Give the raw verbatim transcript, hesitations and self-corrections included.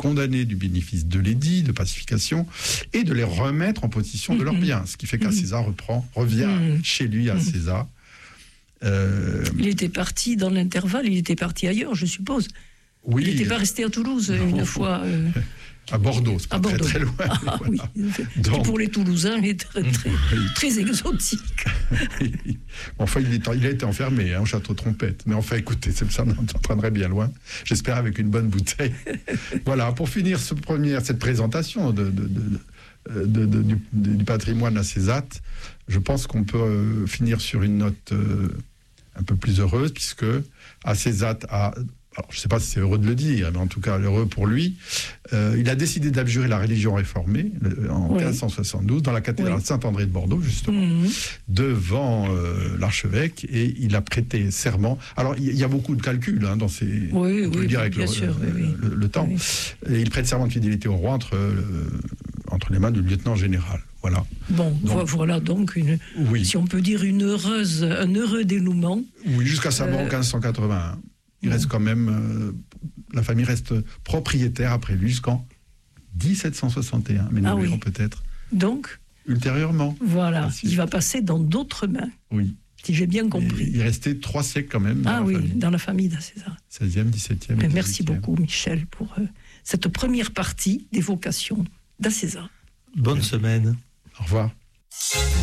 condamner du bénéfice de l'édit, de pacification, et de les remettre en possession de leurs biens. Ce qui fait qu'Acésa reprend, revient mmh. chez lui à César. Euh... Il était parti dans l'intervalle, il était parti ailleurs, je suppose. Oui. Il n'était pas resté à Toulouse non, une fois. Euh... À Bordeaux, c'est pas très, très loin. Ah, voilà. Oui. Donc, pour les Toulousains, il est très, très, très exotique. Enfin, il, est, il a été enfermé hein, au château Trompette. Mais enfin, écoutez, ça m'entraînerait bien loin. J'espère avec une bonne bouteille. Voilà, pour finir ce premier, cette présentation de, de, de, de, de, du, du patrimoine acésate, je pense qu'on peut euh, finir sur une note euh, un peu plus heureuse, puisque Acésate a... Alors, je ne sais pas si c'est heureux de le dire, mais en tout cas, heureux pour lui. Euh, il a décidé d'abjurer la religion réformée le, en oui. quinze cent soixante-douze dans la cathédrale oui. Saint-André de Bordeaux, justement, mmh. devant euh, l'archevêque, et il a prêté serment. Alors, il y, y a beaucoup de calculs hein, dans ces... Oui, on peut oui, le dire bien avec sûr, le, oui, le, oui. le, le temps. Oui. Et il prête serment de fidélité au roi entre, euh, entre les mains du lieutenant général. Voilà. Bon, donc, voilà donc, une, oui. si on peut dire, une heureuse, un heureux dénouement. Oui, jusqu'à sa mort en euh... quinze cent quatre-vingt-un. Il reste quand même, euh, la famille reste propriétaire après lui jusqu'en dix-sept cent soixante et un, mais nous ah, verrons oui. peut-être donc ultérieurement. Voilà, il va passer dans d'autres mains. Oui. Si j'ai bien compris. Et il restait trois siècles quand même. Dans ah la oui, famille. dans la famille d'Acésa. seizième, dix-septième. Mais merci beaucoup, Michel, pour euh, cette première partie d'évocation d'Acésa. Bonne semaine. Au revoir.